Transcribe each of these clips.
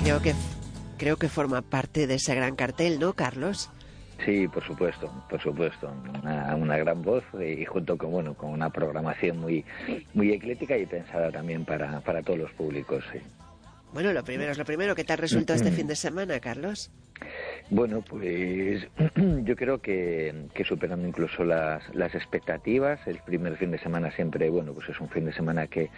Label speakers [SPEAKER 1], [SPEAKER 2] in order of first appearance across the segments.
[SPEAKER 1] creo que forma parte de ese gran cartel, ¿no, Carlos?
[SPEAKER 2] Sí, por supuesto, una gran voz y junto con con una programación muy ecléctica y pensada también para todos los públicos. Sí.
[SPEAKER 1] Bueno, lo primero es lo primero. ¿Qué tal resultó este fin de semana, Carlos?
[SPEAKER 2] Bueno, pues yo creo que superando incluso las expectativas. El primer fin de semana siempre, pues es un fin de semana que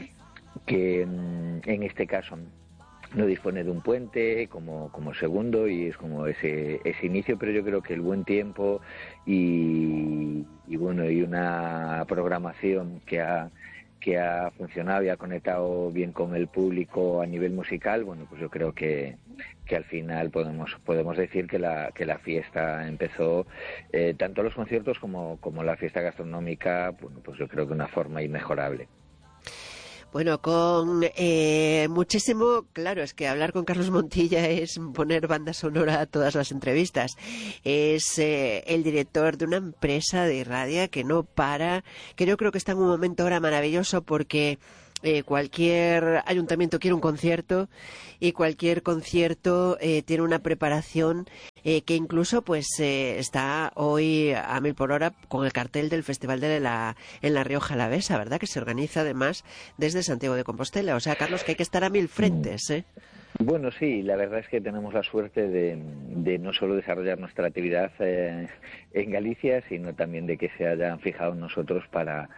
[SPEAKER 2] en este caso no dispone de un puente como segundo y es como ese inicio, pero yo creo que el buen tiempo y una programación que ha funcionado y ha conectado bien con el público a nivel musical, pues yo creo que al final podemos decir que la fiesta empezó, tanto los conciertos como la fiesta gastronómica, pues yo creo que de una forma inmejorable.
[SPEAKER 1] Bueno, con muchísimo, claro, es que hablar con Carlos Montilla es poner banda sonora a todas las entrevistas. Es el director de una empresa de irradia que no para, que yo creo que está en un momento ahora maravilloso porque cualquier ayuntamiento quiere un concierto y cualquier concierto tiene una preparación que incluso está hoy a 1000 por hora con el cartel del Festival en la Rioja Alavesa, ¿verdad? Que se organiza además desde Santiago de Compostela. O sea, Carlos, que hay que estar a 1000 frentes, ¿eh?
[SPEAKER 2] Bueno, sí, la verdad es que tenemos la suerte de no solo desarrollar nuestra actividad en Galicia, sino también de que se hayan fijado en nosotros para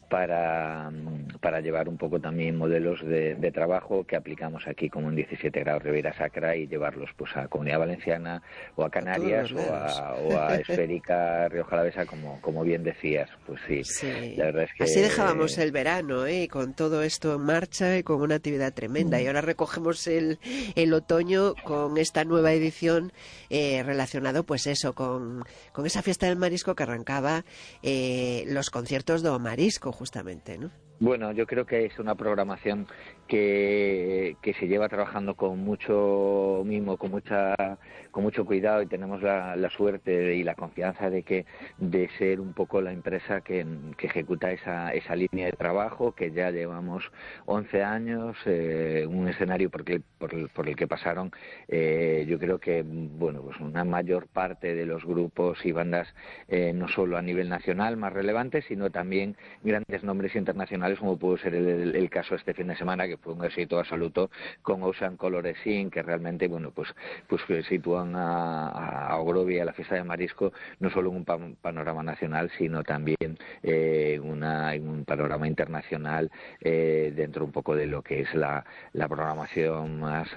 [SPEAKER 2] llevar un poco también modelos de trabajo que aplicamos aquí como en 17 grados Ribeira Sacra y llevarlos pues a Comunidad Valenciana o a Canarias o a Esférica Rioja Alavesa, como bien decías. Pues sí, la verdad es que...
[SPEAKER 1] Así dejábamos el verano, con todo esto en marcha y con una actividad tremenda. Y ahora recogemos el otoño con esta nueva edición relacionado pues eso, con esa fiesta del marisco que arrancaba los conciertos do marisco justamente, ¿no?
[SPEAKER 2] Bueno, yo creo que es una programación que se lleva trabajando con mucho mimo, con mucho cuidado, y tenemos la suerte y la confianza de ser un poco la empresa que ejecuta esa línea de trabajo, que ya llevamos 11 años, un escenario por el que pasaron, yo creo que pues una mayor parte de los grupos y bandas, no solo a nivel nacional más relevantes, sino también grandes nombres internacionales, como pudo ser el caso este fin de semana, que fue un éxito absoluto con Ocean Color Scene, que realmente pues sitúan a Ogrovia, a la fiesta de marisco, no solo en un panorama nacional, sino también en un panorama internacional, dentro un poco de lo que es la programación más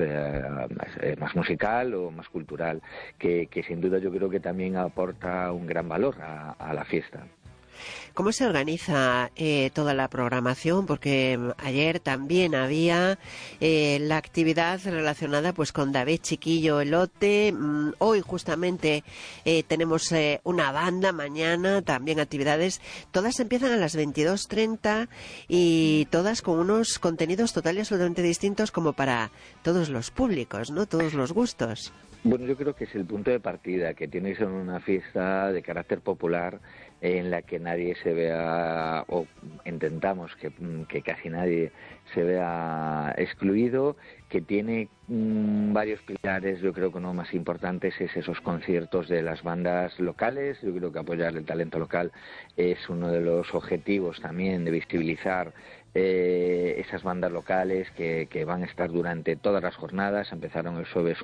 [SPEAKER 2] musical o más cultural, que sin duda yo creo que también aporta un gran valor a la fiesta.
[SPEAKER 1] ¿Cómo se organiza toda la programación? Porque ayer también había la actividad relacionada pues con David Chiquillo Elote. Hoy justamente tenemos una banda, mañana también actividades. Todas empiezan a las 22:30 y todas con unos contenidos totalmente y absolutamente distintos como para todos los públicos, ¿no? Todos los gustos.
[SPEAKER 2] Bueno, yo creo que es el punto de partida, que tiene que ser una fiesta de carácter popular en la que nadie se vea, o intentamos que casi nadie se vea excluido, que tiene varios pilares. Yo creo que uno de los más importantes es esos conciertos de las bandas locales. Yo creo que apoyar el talento local es uno de los objetivos también, de visibilizar esas bandas locales que van a estar durante todas las jornadas. Empezaron el jueves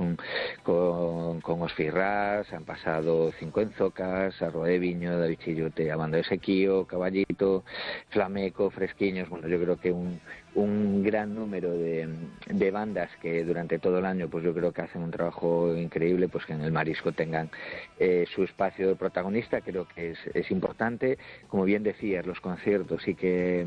[SPEAKER 2] con Os Firrás, han pasado Cinco Enzocas, Arroa de Viño, David Chillote, a banda de Sequío, Caballito, Flameco, Fresquiños. Bueno, yo creo que un gran número de bandas que durante todo el año pues yo creo que hacen un trabajo increíble, pues que en el marisco tengan su espacio de protagonista. Creo que es importante. Como bien decías, los conciertos sí que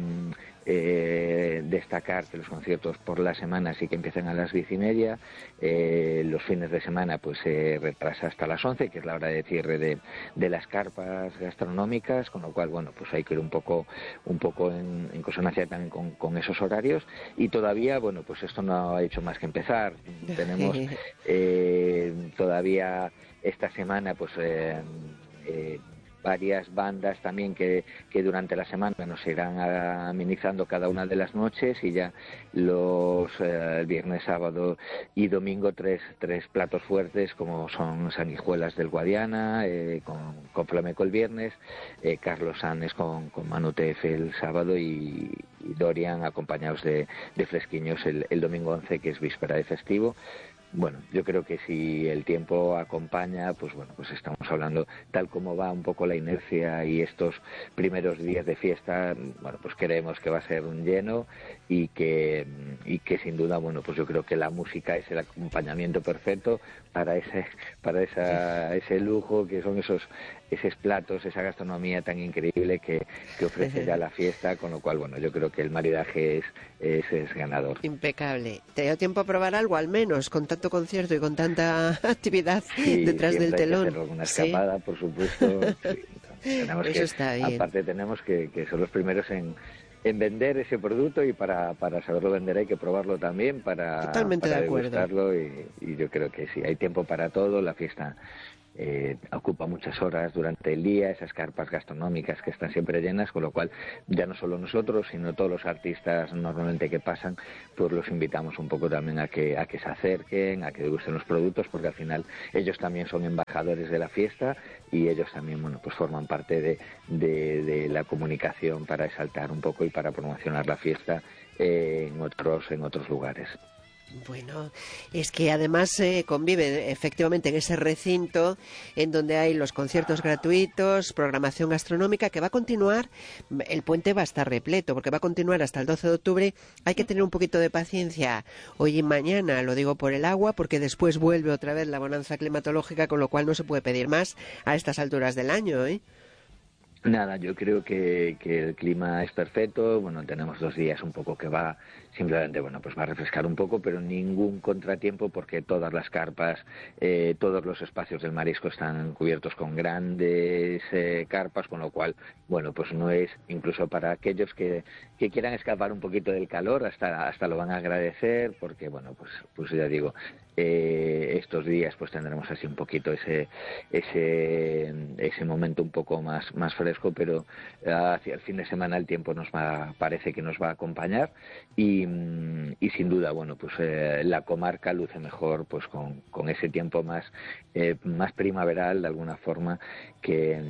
[SPEAKER 2] destacar que los conciertos por la semana sí que empiezan a las 10:30, los fines de semana pues se retrasa hasta las 11, que es la hora de cierre de las carpas gastronómicas, con lo cual pues hay que ir un poco en consonancia también con esos horarios. Y todavía pues esto no ha hecho más que empezar. Tenemos todavía esta semana pues varias bandas también que durante la semana nos irán amenizando cada una de las noches, y ya el viernes, sábado y domingo tres platos fuertes, como son Sanguijuelas del Guadiana, con flamenco el viernes, Carlos Sanes con Manu Tefe el sábado, y Dorian acompañados de fresquiños el domingo 11, que es víspera de festivo. Bueno, yo creo que si el tiempo acompaña, pues bueno, pues estamos hablando, tal como va un poco la inercia y estos primeros días de fiesta, bueno, pues creemos que va a ser un lleno, y que sin duda, bueno, pues yo creo que la música es el acompañamiento perfecto para ese lujo que son esos platos, esa gastronomía tan increíble que ofrece ya la fiesta, con lo cual, bueno, yo creo que el maridaje es ganador.
[SPEAKER 1] Impecable. ¿Te dio tiempo a probar algo, al menos, con tanto concierto y con tanta actividad detrás del telón?
[SPEAKER 2] Hay que hacer alguna escapada, por supuesto. Sí.
[SPEAKER 1] Eso está bien.
[SPEAKER 2] Aparte tenemos que son los primeros en vender ese producto, y para saberlo vender hay que probarlo también, para degustarlo, y yo creo que sí, hay tiempo para todo. La fiesta ocupa muchas horas durante el día, esas carpas gastronómicas que están siempre llenas, con lo cual ya no solo nosotros, sino todos los artistas normalmente que pasan, pues los invitamos un poco también a que se acerquen, a que degusten los productos, porque al final ellos también son embajadores de la fiesta, y ellos también, bueno, pues forman parte de la comunicación para exaltar un poco y para promocionar la fiesta en otros lugares.
[SPEAKER 1] Bueno, es que además convive efectivamente en ese recinto en donde hay los conciertos gratuitos, programación gastronómica, que va a continuar. El puente va a estar repleto porque va a continuar hasta el 12 de octubre. Hay que tener un poquito de paciencia hoy y mañana, lo digo por el agua, porque después vuelve otra vez la bonanza climatológica, con lo cual no se puede pedir más a estas alturas del año, ¿eh?
[SPEAKER 2] Nada, yo creo que el clima es perfecto. Bueno, tenemos 2 días un poco que va simplemente, bueno, pues va a refrescar un poco, pero ningún contratiempo, porque todas las carpas, todos los espacios del marisco están cubiertos con grandes carpas, con lo cual, bueno, pues no es, incluso para aquellos que quieran escapar un poquito del calor, hasta lo van a agradecer, porque, bueno, pues ya digo, estos días pues tendremos así un poquito ese momento un poco más fresco, pero hacia el fin de semana el tiempo parece que nos va a acompañar, y sin duda, bueno, pues la comarca luce mejor pues con ese tiempo más primaveral, de alguna forma, que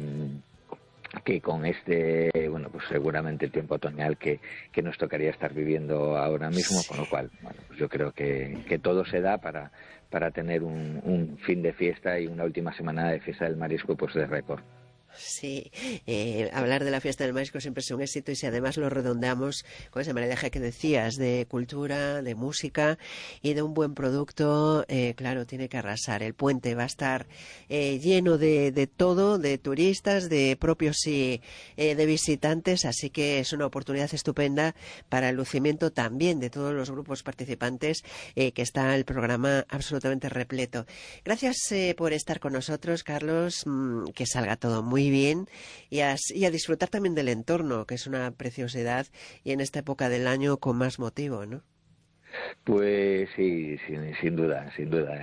[SPEAKER 2] con bueno, pues seguramente el tiempo otoñal que nos tocaría estar viviendo ahora mismo, con lo cual, bueno, pues yo creo que todo se da para tener un fin de fiesta y una última semana de fiesta del marisco pues de récord.
[SPEAKER 1] Sí, hablar de la fiesta del marisco siempre es un éxito, y si además lo redondeamos con ese maridaje que decías de cultura, de música y de un buen producto, claro, tiene que arrasar. El puente va a estar lleno de todo, de turistas, de propios y de visitantes, así que es una oportunidad estupenda para el lucimiento también de todos los grupos participantes, que está el programa absolutamente repleto. Gracias por estar con nosotros, Carlos, que salga todo muy bien, y a disfrutar también del entorno, que es una preciosidad, y en esta época del año con más motivo, ¿no?
[SPEAKER 2] Pues sí, sin duda.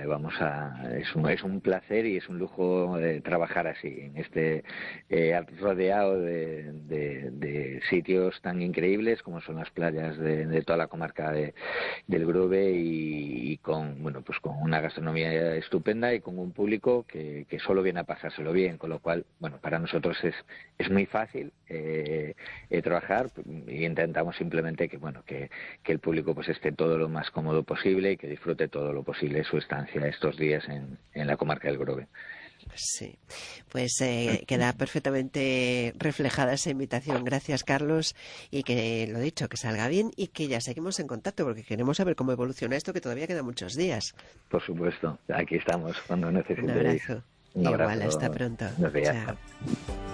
[SPEAKER 2] Es un placer y es un lujo trabajar así, en rodeado de sitios tan increíbles como son las playas de toda la comarca del Grove, y con, bueno, pues con una gastronomía estupenda y con un público que solo viene a pasárselo bien, con lo cual, bueno, para nosotros es muy fácil trabajar, y intentamos simplemente que el público pues esté todo lo más cómodo posible y que disfrute todo lo posible su estancia estos días en la comarca del Grove.
[SPEAKER 1] Sí, pues queda perfectamente reflejada esa invitación. Gracias, Carlos, y que, lo dicho, que salga bien, y que ya seguimos en contacto, porque queremos saber cómo evoluciona esto, que todavía quedan muchos días.
[SPEAKER 2] Por supuesto, aquí estamos cuando necesitéis.
[SPEAKER 1] Un abrazo.
[SPEAKER 2] Un abrazo.
[SPEAKER 1] Igual, hasta pronto.
[SPEAKER 2] Buenos días.
[SPEAKER 1] Chao.